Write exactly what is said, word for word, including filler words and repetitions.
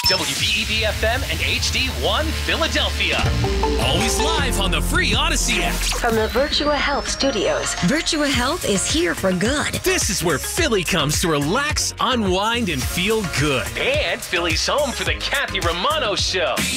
W B E V F M and H D one Philadelphia. Always live on the free Odyssey app. From the Virtua Health Studios, Virtua Health is here for good. This is where Philly comes to relax, unwind, and feel good. And Philly's home for the Kathy Romano Show.